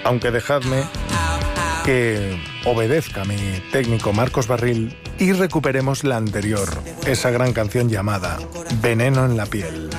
aunque dejadme que obedezca a mi técnico Marcos Barril y recuperemos la anterior, esa gran canción llamada Veneno en la piel.